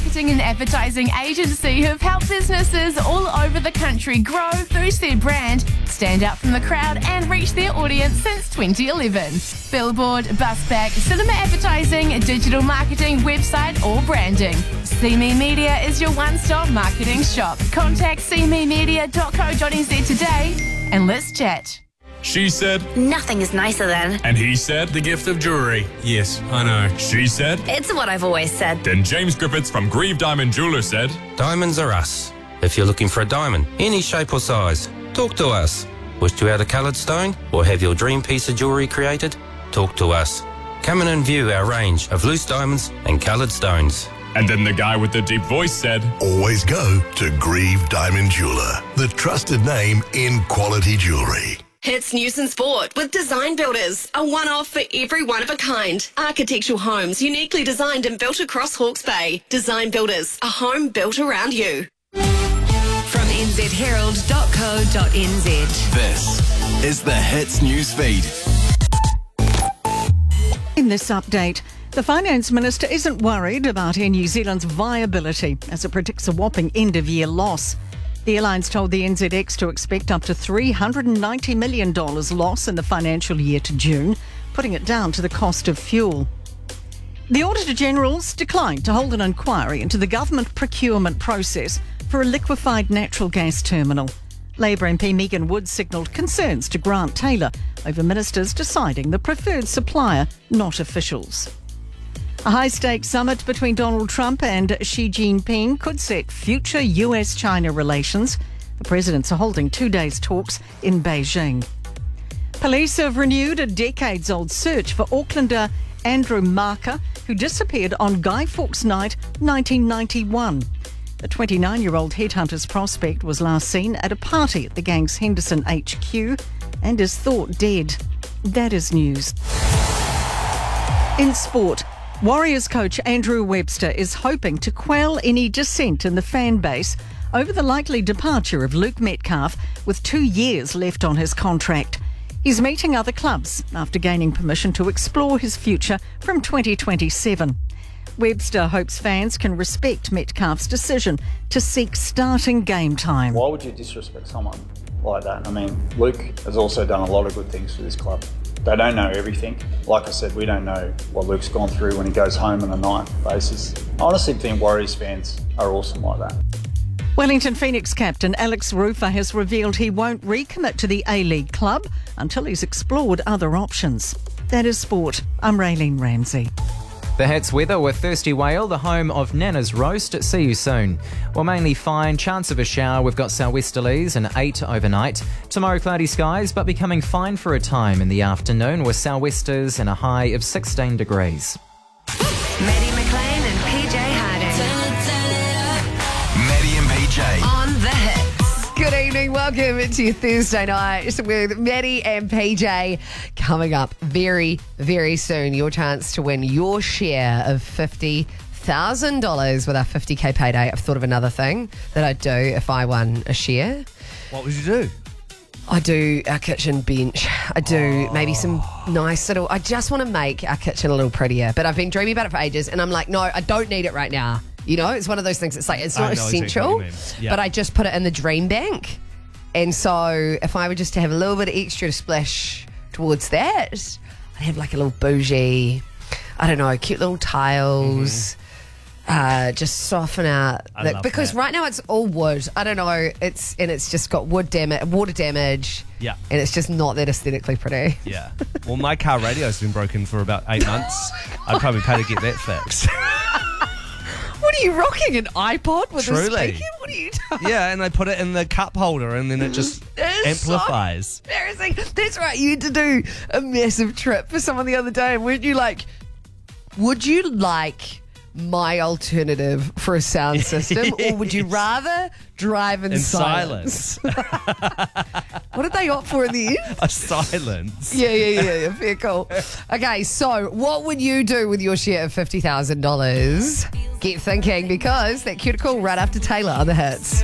marketing and advertising agency who've helped businesses all over the country grow, boost their brand, stand out from the crowd and reach their audience since 2011. Billboard, busback, cinema advertising, digital marketing, website or branding. CME Media is your one-stop marketing shop. Contact cmemedia.co.nz today and let's chat. She said, nothing is nicer than. and he said, The gift of jewellery. Yes, I know. she said. It's what I've always said. Then James Griffiths from Grieve Diamond Jeweller said, Diamonds are us. If you're looking for a diamond, any shape or size, talk to us. Wish to add a coloured stone or have your dream piece of jewellery created? Talk to us. Come in and view our range of loose diamonds and coloured stones. and then the guy with the deep voice said, Always go to Grieve Diamond Jeweller, the trusted name in quality jewellery. Hits News and Sport with Design Builders, a one-off for every one of a kind. Architectural homes uniquely designed and built across Hawke's Bay. Design Builders, a home built around you. From nzherald.co.nz. This is the Hits News Feed. In this update, the Finance Minister isn't worried about Air New Zealand's viability as it predicts a whopping end-of-year loss. The airlines told the NZX to expect up to $390 million loss in the financial year to June, putting it down to the cost of fuel. The Auditor-General's declined to hold an inquiry into the government procurement process for a liquefied natural gas terminal. Labour MP Megan Wood signalled concerns to Grant Taylor over ministers deciding the preferred supplier, not officials. A high-stakes summit between Donald Trump and Xi Jinping could set future US-China relations. The presidents are holding 2 days talks in Beijing. Police have renewed a decades-old search for Aucklander Andrew Marker, who disappeared on Guy Fawkes Night 1991. The 29-year-old headhunter's prospect was last seen at a party at the gang's Henderson HQ and is thought dead. That is news. In sport, Warriors coach Andrew Webster is hoping to quell any dissent in the fan base over the likely departure of Luke Metcalf with 2 years left on his contract. He's meeting other clubs after gaining permission to explore his future from 2027. Webster hopes fans can respect Metcalf's decision to seek starting game time. Why would you disrespect someone like that? I mean, Luke has also done a lot of good things for this club. They don't know everything. Like I said, we don't know what Luke's gone through when he goes home on a night basis. I honestly think Warriors fans are awesome like that. Wellington Phoenix captain Alex Rufer has revealed he won't recommit to the A-League club until he's explored other options. That is sport. I'm Raylene Ramsey. The Hits weather with Thirsty Whale, the home of Nana's Roast. See you soon. Well, mainly fine, chance of a shower. We've got sou'westerlies and 8 overnight. Tomorrow, cloudy skies, but becoming fine for a time in the afternoon with sou'westers and a high of 16 degrees. Maddie McLean and PJ Harding. Maddie and PJ. On the Hits. Good evening. Welcome to your Thursday night with Maddie and PJ. Coming up very, very soon, your chance to win your share of $50,000 with our 50k payday. I've thought of another thing that I'd do if I won a share. What would you do? I do our kitchen bench. I do maybe some nice little... I just want to make our kitchen a little prettier. But I've been dreaming about it for ages and I'm like, no, I don't need it right now. You know, it's one of those things. It's like, it's not essential, but I just put it in the dream bank. And so if I were just to have a little bit of extra to splash towards that, I'd have like a little bougie, I don't know, cute little tiles, just soften out. Because right now it's all wood. I don't know, it's just got water damage. Yeah. And it's just not that aesthetically pretty. Yeah. Well, my car radio's been broken for about 8 months. I'd probably pay to get that fixed. What are you rocking, an iPod with Truly. a speaker? What are you doing? Yeah, and they put it in the cup holder and then it just amplifies. So embarrassing. That's right, you had to do a massive trip for someone the other day, and weren't you like, would you like my alternative for a sound system, or would you rather drive in silence? What did they opt for in the end? A silence. Yeah, fair call. Okay, so what would you do with your share of $50,000? Get thinking, because that cuticle right after Taylor on the Hits.